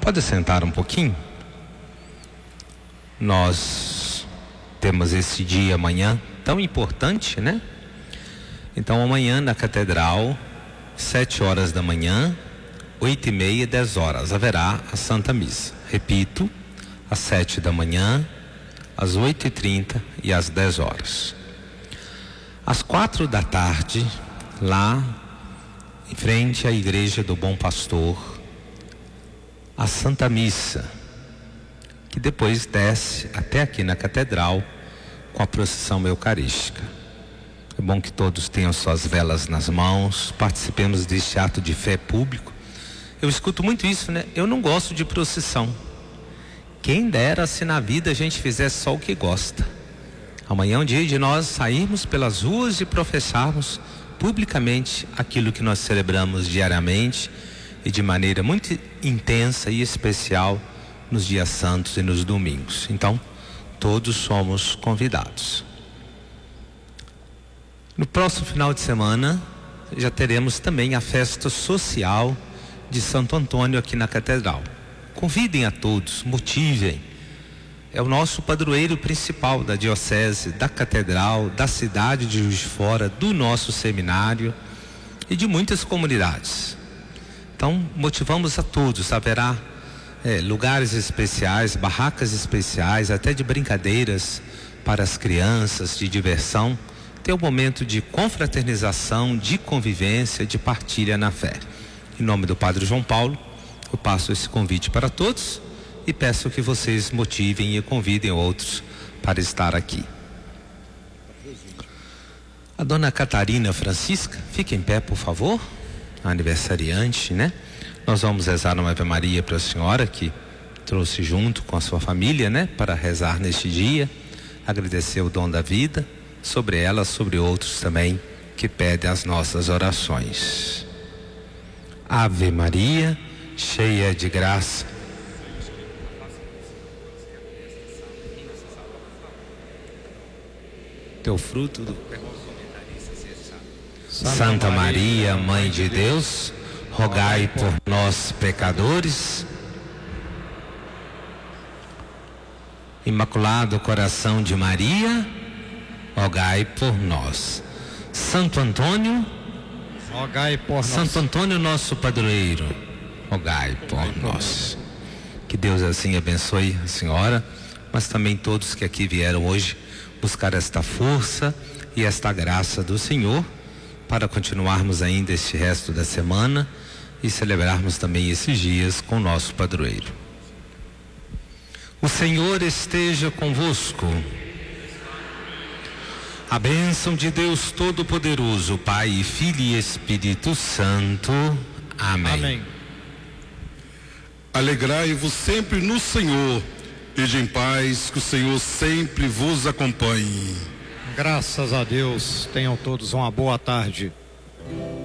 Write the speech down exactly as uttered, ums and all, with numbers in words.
Pode sentar um pouquinho? Nós temos esse dia amanhã tão importante, né? Então amanhã na Catedral, sete horas da manhã, oito e meia, dez horas, haverá a Santa Missa. Repito, às sete da manhã, às oito e trinta e às dez horas. Às quatro da tarde, lá em frente à Igreja do Bom Pastor, a Santa Missa, que depois desce até aqui na Catedral com a procissão eucarística. É bom que todos tenham suas velas nas mãos, participemos deste ato de fé público. Eu escuto muito isso, né? Eu não gosto de procissão. Quem dera se na vida a gente fizesse só o que gosta. Amanhã é um dia de nós sairmos pelas ruas e professarmos publicamente aquilo que nós celebramos diariamente e de maneira muito intensa e especial nos dias santos e nos domingos. Então, todos somos convidados. No próximo final de semana, já teremos também a festa social de Santo Antônio aqui na Catedral. Convidem a todos, motivem. É o nosso padroeiro principal da diocese, da Catedral, da cidade de Juiz de Fora, do nosso seminário e de muitas comunidades. Então, motivamos a todos. Haverá é, lugares especiais, barracas especiais, até de brincadeiras para as crianças, de diversão. Tem um momento de confraternização, de convivência, de partilha na fé. Em nome do Padre João Paulo, eu passo esse convite para todos e peço que vocês motivem e convidem outros para estar aqui. A dona Catarina Francisca, fique em pé, por favor. A aniversariante, né? Nós vamos rezar uma Ave Maria para a senhora que trouxe junto com a sua família, né? Para rezar neste dia, agradecer o dom da vida sobre ela, sobre outros também que pedem as nossas orações. Ave Maria, cheia de graça. Teu fruto do Santa Maria, Mãe de Deus, rogai por nós pecadores. Imaculado Coração de Maria, rogai por nós. Santo Antônio, rogai por nós. Santo Antônio, nosso padroeiro, rogai por nós. Que Deus assim abençoe a senhora, mas também todos que aqui vieram hoje buscar esta força e esta graça do Senhor para continuarmos ainda este resto da semana e celebrarmos também esses dias com o nosso padroeiro. O Senhor esteja convosco. A bênção de Deus Todo-Poderoso, Pai, Filho e Espírito Santo. Amém. Amém. Alegrai-vos sempre no Senhor. Ide em paz, que o Senhor sempre vos acompanhe. Graças a Deus. Tenham todos uma boa tarde.